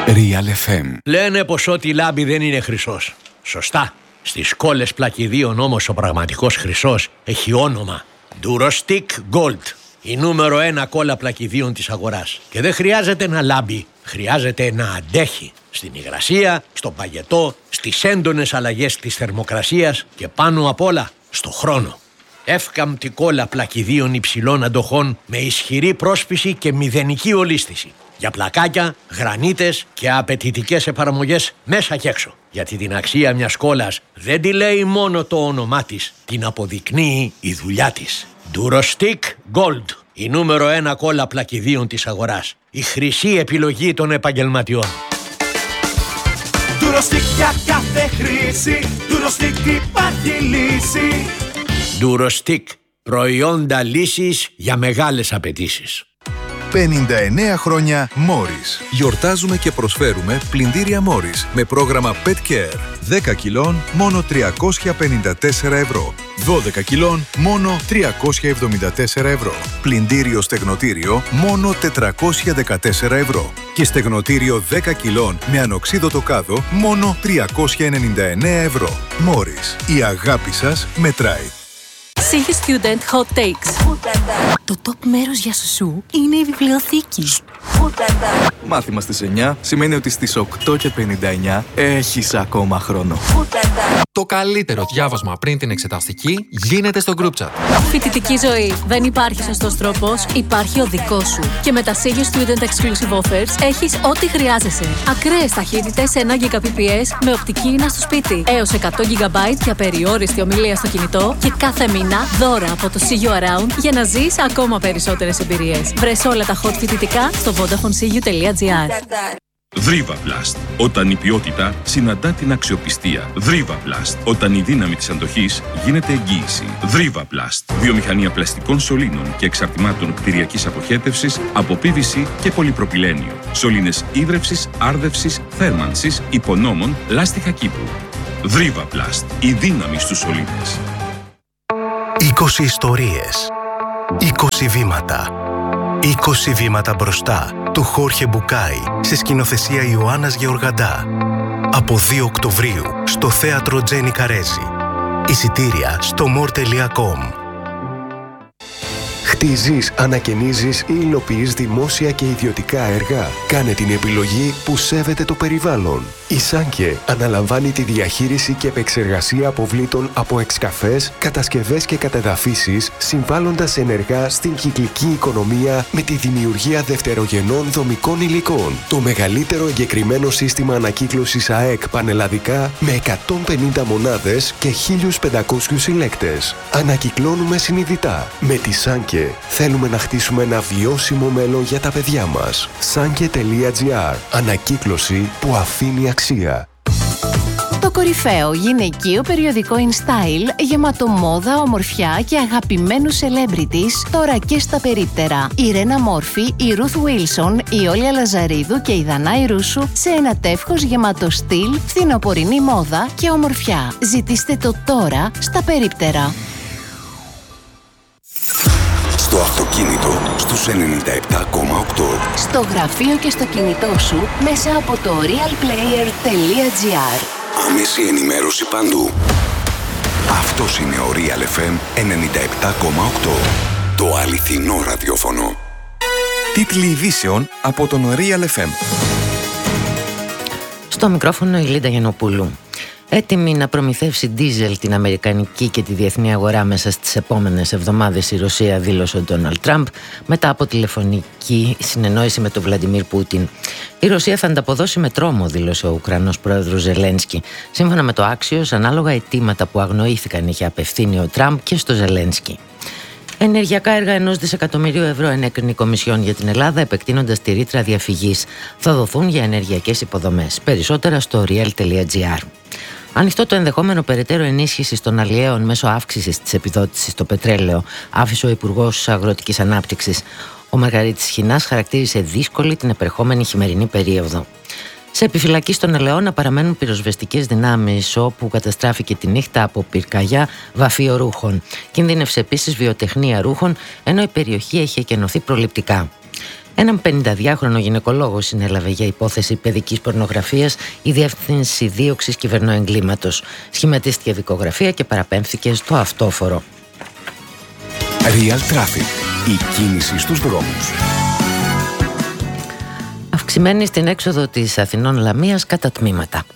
Real FM. Λένε πως ό,τι λάμπει δεν είναι χρυσός. Σωστά. Στις κόλλες πλακιδίων όμως ο πραγματικός χρυσός έχει όνομα. Durostic Gold. Η νούμερο 1 κόλλα πλακιδίων της αγοράς. Και δεν χρειάζεται να λάμπει. Χρειάζεται να αντέχει. Στην υγρασία, στον παγετό, στις έντονες αλλαγές της θερμοκρασίας και πάνω απ' όλα στο χρόνο. Εύκαμπτη κόλλα πλακιδίων υψηλών αντοχών με ισχυρή πρόσφυση και μηδενική ολίσθηση. Για πλακάκια, γρανίτες και απαιτητικές εφαρμογές μέσα και έξω. Γιατί την αξία μιας κόλλας δεν τη λέει μόνο το όνομά της, την αποδεικνύει η δουλειά της. Durostic Gold, η νούμερο 1 κόλλα πλακιδίων της αγοράς. Η χρυσή επιλογή των επαγγελματιών. Durostic για κάθε χρήση, Durostic υπάρχει λύση. Durostic, προϊόντα λύσης για μεγάλες απαιτήσεις. 59 χρόνια Morris. Γιορτάζουμε και προσφέρουμε πλυντήρια Morris με πρόγραμμα Pet Care. 10 κιλών μόνο 354 ευρώ. 12 κιλών μόνο 374 ευρώ. Πλυντήριο στεγνοτήριο μόνο 414 ευρώ. Και στεγνοτήριο 10 κιλών με ανοξίδωτο κάδο μόνο 399 ευρώ. Morris. Η αγάπη σας μετράει. Siggy Student Hot Takes. Το top μέρος για σουσού είναι η βιβλιοθήκη. Μάθημα στις 9 σημαίνει ότι στις 8:59 έχεις ακόμα χρόνο. Το καλύτερο διάβασμα πριν την εξεταστική γίνεται στο group chat. Φοιτητική ζωή. Δεν υπάρχει σωστός τρόπος, υπάρχει ο δικός σου. Και με τα Siggy Student Exclusive Offers έχεις ό,τι χρειάζεσαι. Ακραίες ταχύτητες 1 Gbps με οπτική ίνα στο σπίτι. Έως 100 GB για περιόριστη ομιλία στο κινητό. Και κάθε μήνα δώρα από το See You Around για να ζεις ακόμα περισσότερες εμπειρίες. Βρες όλα τα hot φοιτητικά στο vodafonesiu.gr. Vrivaplast. Όταν η ποιότητα συναντά την αξιοπιστία. Vrivaplast. Όταν η δύναμη της αντοχής γίνεται εγγύηση. Vrivaplast. Βιομηχανία πλαστικών σωλήνων και εξαρτημάτων κτηριακής αποχέτευσης από PVC και πολυπροπυλένιο. Σωλήνες ίδρευσης, άρδευσης, θέρμανσης, υπονόμων, λάστιχα κήπου. Vrivaplast. Η δύναμη στους σωλήνες. 20 ιστορίες. 20 βήματα. 20 βήματα μπροστά του Χόρχε Μπουκάη σε σκηνοθεσία Ιωάννας Γεωργαντά. Από 2 Οκτωβρίου στο θέατρο Τζένι Καρέζη. Εισιτήρια στο more.com. Χτίζεις, ανακαινίζεις ή υλοποιείς δημόσια και ιδιωτικά έργα. Κάνε την επιλογή που σέβεται το περιβάλλον. Η Σάνκε αναλαμβάνει τη διαχείριση και επεξεργασία αποβλήτων από εξκαφές, κατασκευές και κατεδαφίσεις, συμβάλλοντας ενεργά στην κυκλική οικονομία με τη δημιουργία δευτερογενών δομικών υλικών. Το μεγαλύτερο εγκεκριμένο σύστημα ανακύκλωσης ΑΕΚ πανελλαδικά με 150 μονάδες και 1.500 συλλέκτες. Ανακυκλώνουμε συνειδητά. Με τη Σάνκε θέλουμε να χτίσουμε ένα βιώσιμο μέλλον για τα παιδιά μας. Sanke.gr. Ανακύκλωση που αφήνει αξία. Το κορυφαίο γυναικείο περιοδικό InStyle γεμάτο μόδα, ομορφιά και αγαπημένους celebrities τώρα και στα περίπτερα. Η Ρένα Μόρφη, η Ruth Wilson, η Όλια Λαζαρίδου και η Δανάη Ρούσου σε ένα τεύχος γεμάτο στυλ, φθινοπορεινή μόδα και ομορφιά. Ζητήστε το τώρα στα περίπτερα. Στο αυτοκίνητο στους 97,8. Στο γραφείο και στο κινητό σου μέσα από το realplayer.gr. Άμεση ενημέρωση παντού. Αυτός είναι ο Real FM 97,8. Το αληθινό ραδιόφωνο. Τίτλοι ειδήσεων από τον Real FM. Στο μικρόφωνο η Λίντα Γιαννοπούλου. Έτοιμη να προμηθεύσει ντίζελ την αμερικανική και τη διεθνή αγορά μέσα στις επόμενες εβδομάδες η Ρωσία, δήλωσε ο Ντόναλντ Τραμπ μετά από τηλεφωνική συνεννόηση με τον Βλαντιμίρ Πούτιν. Η Ρωσία θα ανταποδώσει με τρόμο, δήλωσε ο Ουκρανός πρόεδρος Ζελένσκι. Σύμφωνα με το Axios, ανάλογα αιτήματα που αγνοήθηκαν είχε απευθύνει ο Τραμπ και στο Ζελένσκι. Ενεργειακά έργα 1 δισεκατομμυρίου ευρώ ενέκρινε η Κομισιόν για την Ελλάδα, επεκτείνοντας τη ρήτρα διαφυγής. Θα δοθούν για ενεργειακές υποδομές. Περισσότερα στο real.gr. Ανοιχτό το ενδεχόμενο περαιτέρω ενίσχυσης των αλλιέων μέσω αύξησης της επιδότησης στο πετρέλαιο, άφησε ο Υπουργός Αγροτικής Ανάπτυξης. Ο Μαργαρίτης Χινάς χαρακτήρισε δύσκολη την επερχόμενη χειμερινή περίοδο. Σε επιφυλακή στον Ελαιώνα παραμένουν πυροσβεστικές δυνάμεις, όπου καταστράφηκε τη νύχτα από πυρκαγιά βαφείο ρούχων. Κινδύνευσε επίσης βιοτεχνία ρούχων, ενώ η περιοχή έχει εκενωθεί προληπτικά. Έναν 52χρονο γυναικολόγο συνέλαβε για υπόθεση παιδικής πορνογραφίας η Διεύθυνση Δίωξης Κυβερνοεγκλήματος. Σχηματίστηκε δικογραφία και παραπέμφθηκε στο αυτόφορο. Real Traffic. Η κίνηση στους δρόμους. Αυξημένη στην έξοδο της Αθηνών Λαμίας κατά τμήματα.